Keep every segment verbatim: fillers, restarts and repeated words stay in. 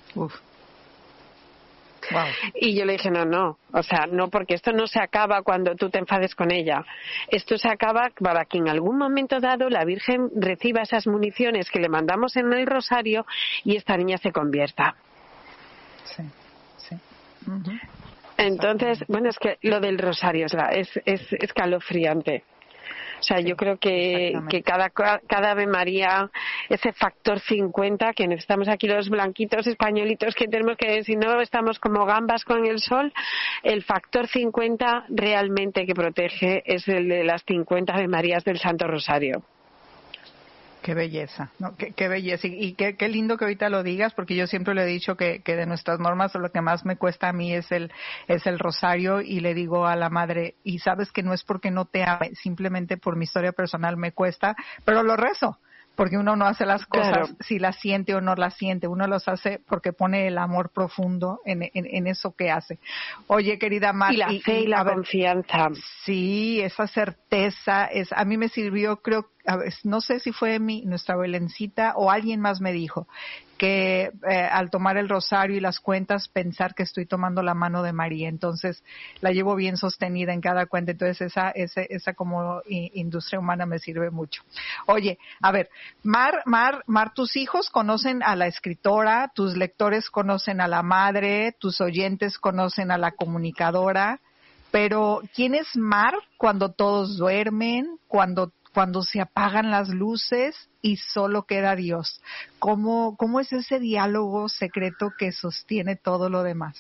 Uf. Wow. Y yo le dije, no, no, o sea, no, porque esto no se acaba cuando tú te enfades con ella. Esto se acaba para que en algún momento dado la Virgen reciba esas municiones que le mandamos en el rosario y esta niña se convierta. Sí, sí. Uh-huh. Entonces, bueno, es que lo del rosario es, la, es, es escalofriante. O sea, sí, yo creo que, que cada, cada Ave María, ese factor cincuenta, que necesitamos aquí los blanquitos españolitos, que tenemos que, si no estamos como gambas con el sol, el factor cincuenta realmente que protege es el de las cincuenta Ave Marías del Santo Rosario. Qué belleza, ¿no? Qué, qué belleza. Y, y qué, qué lindo que ahorita lo digas, porque yo siempre le he dicho que, que de nuestras normas lo que más me cuesta a mí es el, es el rosario, y le digo a la madre, y sabes que no es porque no te ame, simplemente por mi historia personal me cuesta, pero lo rezo. Porque uno no hace las cosas claro. si las siente o no las siente, uno los hace porque pone el amor profundo en, en, en eso que hace. Oye, querida Mar, y la y, fe y, y la confianza. Ver, sí, esa certeza, es, a mí me sirvió, creo, a ver, no sé si fue mi, nuestra Belencita o alguien más me dijo que eh, al tomar el rosario y las cuentas, pensar que estoy tomando la mano de María, entonces la llevo bien sostenida en cada cuenta, entonces esa, esa, esa como industria humana me sirve mucho. Oye, a ver, Mar, Mar, Mar, tus hijos conocen a la escritora, tus lectores conocen a la madre, tus oyentes conocen a la comunicadora, pero ¿quién es Mar cuando todos duermen, cuando cuando se apagan las luces y solo queda Dios? ¿Cómo, cómo es ese diálogo secreto que sostiene todo lo demás?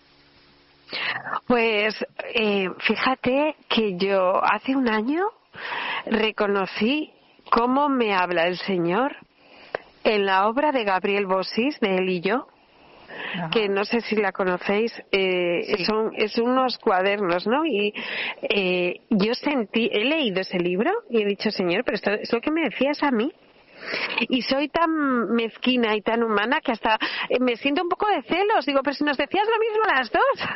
Pues eh, fíjate que yo hace un año reconocí cómo me habla el Señor en la obra de Gabriel Bossis, de Él y yo. Ajá. Que no sé si la conocéis, eh, sí. son es unos cuadernos, ¿no? Y eh, yo sentí, he leído ese libro y he dicho, Señor, pero esto es lo que me decías a mí. Y soy tan mezquina y tan humana que hasta eh, me siento un poco de celos. Digo, pero si nos decías lo mismo a las dos.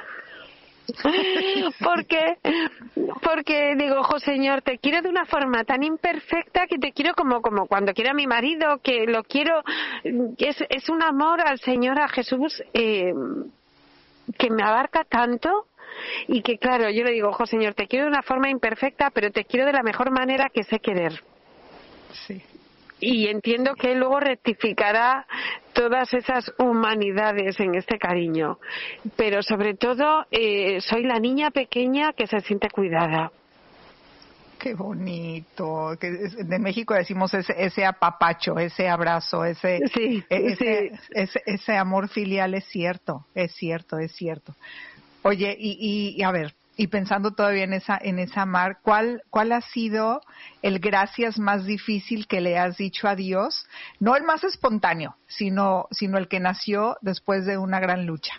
porque porque digo, ojo, Señor, te quiero de una forma tan imperfecta que te quiero como como cuando quiero a mi marido, que lo quiero, es, es un amor al Señor, a Jesús, eh, que me abarca tanto. Y que claro, yo le digo, ojo, Señor, te quiero de una forma imperfecta, pero te quiero de la mejor manera que sé querer. Sí. Y entiendo que él luego rectificará todas esas humanidades en este cariño. Pero sobre todo, eh, soy la niña pequeña que se siente cuidada. Qué bonito. Que de México decimos ese, ese apapacho, ese abrazo, ese, sí, ese, sí. ese, ese amor filial es cierto, es cierto, es cierto. Oye, y, y a ver, y pensando todavía en esa, en esa Mar, ¿cuál, cuál ha sido el gracias más difícil que le has dicho a Dios? No el más espontáneo, sino, sino el que nació después de una gran lucha.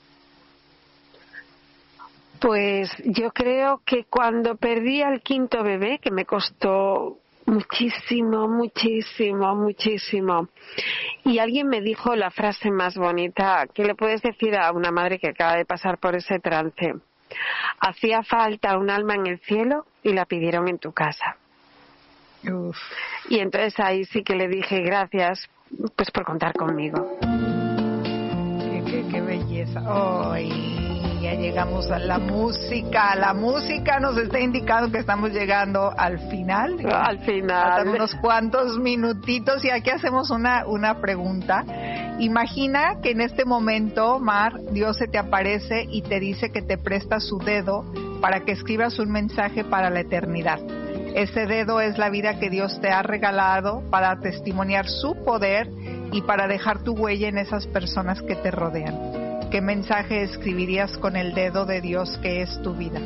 Pues yo creo que cuando perdí al quinto bebé, que me costó muchísimo, muchísimo, muchísimo, y alguien me dijo la frase más bonita que le puedes decir a una madre que acaba de pasar por ese trance: hacía falta un alma en el cielo y la pidieron en tu casa. Uf. Y entonces ahí sí que le dije gracias, pues por contar conmigo. Qué, qué, qué belleza. Ay. Ya llegamos a la música. La música nos está indicando que estamos llegando al final. Al final. Faltan unos cuantos minutitos y aquí hacemos una, una pregunta. Imagina que en este momento, Mar, Dios se te aparece y te dice que te presta su dedo para que escribas un mensaje para la eternidad. Ese dedo es la vida que Dios te ha regalado para testimoniar su poder y para dejar tu huella en esas personas que te rodean. ¿Qué mensaje escribirías con el dedo de Dios que es tu vida?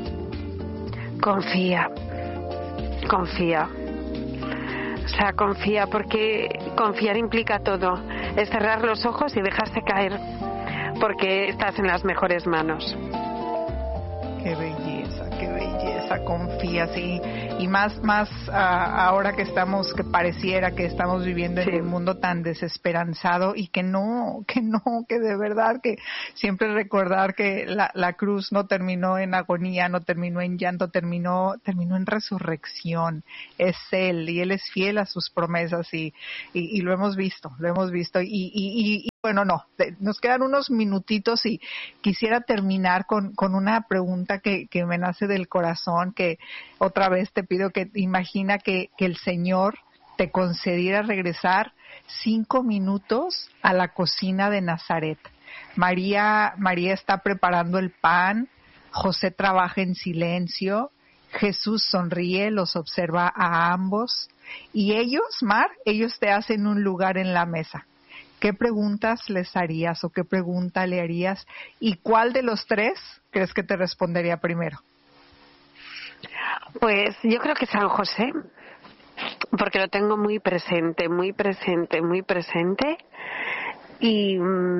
Confía, confía. O sea, confía, porque confiar implica todo. Es cerrar los ojos y dejarse caer, porque estás en las mejores manos. Qué belleza, qué belleza, confía, sí. Y más, más uh, ahora que estamos, que pareciera que estamos viviendo sí. en un mundo tan desesperanzado y que no, que no, que de verdad que siempre recordar que la, la cruz no terminó en agonía, no terminó en llanto, terminó, terminó en resurrección. Es Él y Él es fiel a sus promesas y, y, y lo hemos visto, lo hemos visto y, y, y Bueno, no, nos quedan unos minutitos y quisiera terminar con, con una pregunta que, que me nace del corazón, que otra vez te pido que imagina que, que el Señor te concediera regresar cinco minutos a la cocina de Nazaret. María, María está preparando el pan, José trabaja en silencio, Jesús sonríe, los observa a ambos y ellos, Mar, ellos te hacen un lugar en la mesa. ¿Qué preguntas les harías o qué pregunta le harías? ¿Y cuál de los tres crees que te respondería primero? Pues yo creo que San José, porque lo tengo muy presente, muy presente, muy presente. Y,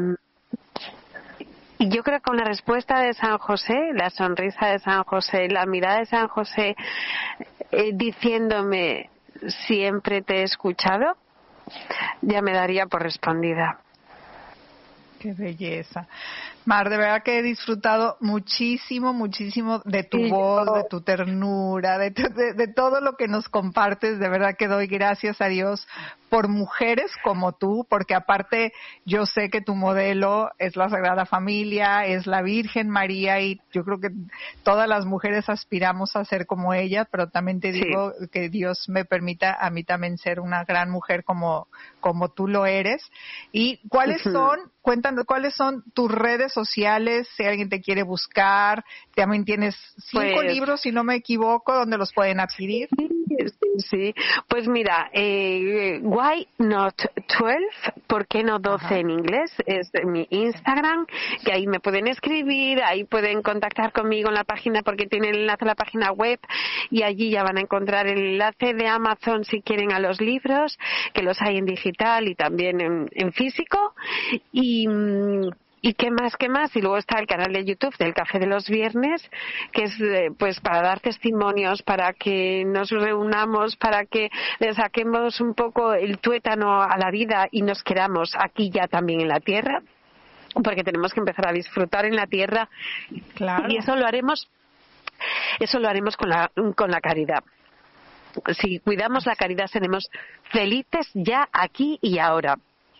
y yo creo que con la respuesta de San José, la sonrisa de San José, la mirada de San José eh, diciéndome siempre te he escuchado, ya me daría por respondida. Qué belleza. Mar, de verdad que he disfrutado muchísimo, muchísimo de tu sí, voz, yo... de tu ternura, de, de, de todo lo que nos compartes. De verdad que doy gracias a Dios por mujeres como tú, porque aparte yo sé que tu modelo es la Sagrada Familia, es la Virgen María, y yo creo que todas las mujeres aspiramos a ser como ella, pero también te digo sí. que Dios me permita a mí también ser una gran mujer como, como tú lo eres. ¿Y cuáles uh-huh. son, cuéntanos, cuáles son tus redes sociales, si alguien te quiere buscar? También tienes cinco pues, libros, si no me equivoco, donde los pueden adquirir. Sí, sí. Pues mira, eh, Why Not twelve, ¿por qué no doce Ajá. en inglés? Es mi Instagram, que ahí me pueden escribir, ahí pueden contactar conmigo en la página porque tiene el enlace a la página web y allí ya van a encontrar el enlace de Amazon si quieren a los libros, que los hay en digital y también en, en físico. Y... ¿Y qué más, qué más? Y luego está el canal de YouTube del Café de los Viernes, que es eh, pues para dar testimonios, para que nos reunamos, para que le saquemos un poco el tuétano a la vida y nos quedamos aquí ya también en la tierra, porque tenemos que empezar a disfrutar en la tierra. Claro. Y eso lo haremos, eso lo haremos con la, con la caridad. Si cuidamos la caridad, seremos felices ya aquí y ahora.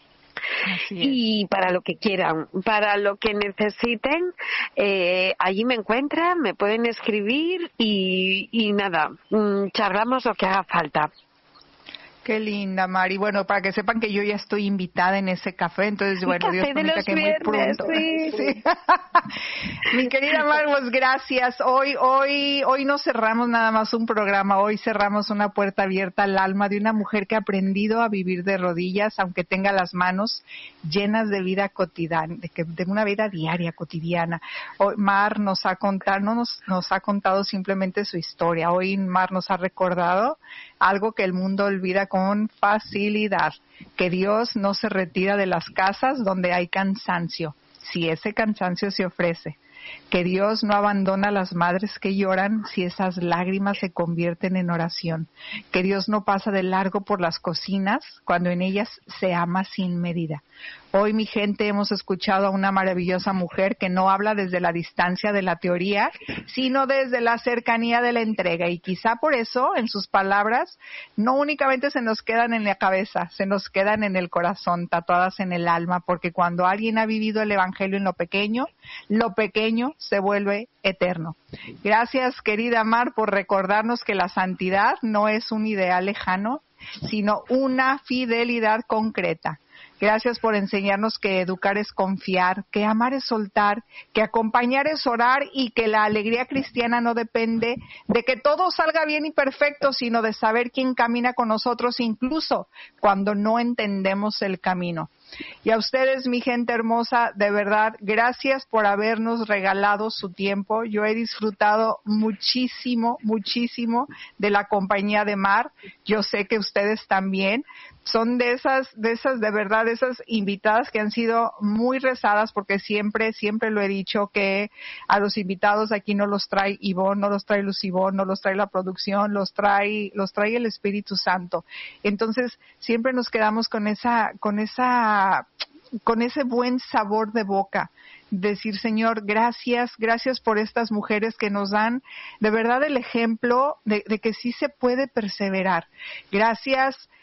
Y para lo que quieran, para lo que necesiten, eh, allí me encuentran, me pueden escribir y, y nada, charlamos lo que haga falta. Qué linda, Mari. Bueno, para que sepan que yo ya estoy invitada en ese café, entonces, bueno, Dios permita que muy pronto. Sí. Sí. Mi querida Mar, pues gracias. Hoy, hoy, hoy no cerramos nada más un programa, hoy cerramos una puerta abierta al alma de una mujer que ha aprendido a vivir de rodillas, aunque tenga las manos llenas de vida cotidiana, de, que, de una vida diaria, cotidiana. Hoy Mar nos ha contado, no nos, nos ha contado simplemente su historia. Hoy Mar nos ha recordado algo que el mundo olvida con facilidad, que Dios no se retira de las casas donde hay cansancio, si ese cansancio se ofrece, que Dios no abandona a las madres que lloran si esas lágrimas se convierten en oración, que Dios no pasa de largo por las cocinas cuando en ellas se ama sin medida. Hoy, mi gente, hemos escuchado a una maravillosa mujer que no habla desde la distancia de la teoría, sino desde la cercanía de la entrega. Y quizá por eso, en sus palabras, no únicamente se nos quedan en la cabeza, se nos quedan en el corazón, tatuadas en el alma, porque cuando alguien ha vivido el Evangelio en lo pequeño, lo pequeño se vuelve eterno. Gracias, querida Mar, por recordarnos que la santidad no es un ideal lejano, sino una fidelidad concreta. Gracias por enseñarnos que educar es confiar, que amar es soltar, que acompañar es orar y que la alegría cristiana no depende de que todo salga bien y perfecto, sino de saber quién camina con nosotros incluso cuando no entendemos el camino. Y a ustedes, mi gente hermosa, de verdad, gracias por habernos regalado su tiempo. Yo he disfrutado muchísimo, muchísimo de la compañía de Mar. Yo sé que ustedes también. Son de esas, de esas, de verdad, de esas invitadas que han sido muy rezadas, porque siempre, siempre lo he dicho que a los invitados aquí no los trae Ivonne, no los trae Lucibón, no los trae la producción, los trae, los trae el Espíritu Santo. Entonces, siempre nos quedamos con esa, con esa, con ese buen sabor de boca. Decir, Señor, gracias, gracias por estas mujeres que nos dan de verdad el ejemplo de, de que sí se puede perseverar. Gracias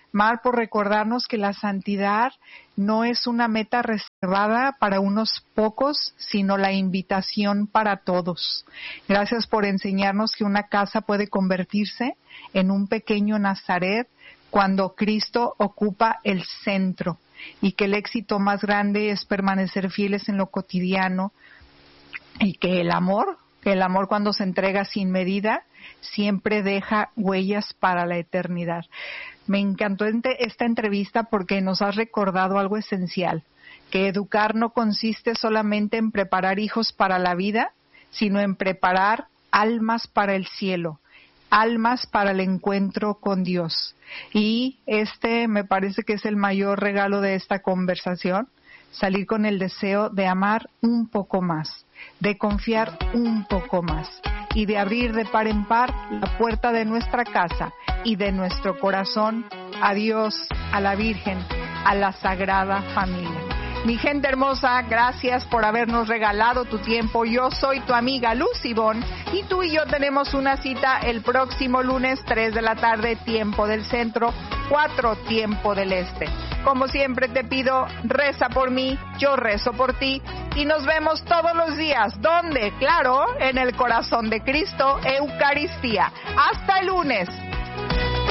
Mar, por recordarnos que la santidad no es una meta reservada para unos pocos, sino la invitación para todos. Gracias por enseñarnos que una casa puede convertirse en un pequeño Nazaret cuando Cristo ocupa el centro, y que el éxito más grande es permanecer fieles en lo cotidiano, y que el amor, que el amor cuando se entrega sin medida, siempre deja huellas para la eternidad. Me encantó esta entrevista porque nos has recordado algo esencial, que educar no consiste solamente en preparar hijos para la vida, sino en preparar almas para el cielo, almas para el encuentro con Dios. Y este me parece que es el mayor regalo de esta conversación, salir con el deseo de amar un poco más, de confiar un poco más y de abrir de par en par la puerta de nuestra casa y de nuestro corazón a Dios, a la Virgen, a la Sagrada Familia. Mi gente hermosa, gracias por habernos regalado tu tiempo. Yo soy tu amiga Luz Ivonne y tú y yo tenemos una cita el próximo lunes, tres de la tarde, tiempo del centro, cuatro tiempo del este. Como siempre te pido, reza por mí, yo rezo por ti y nos vemos todos los días. ¿Dónde? Claro, en el corazón de Cristo, Eucaristía. Hasta el lunes.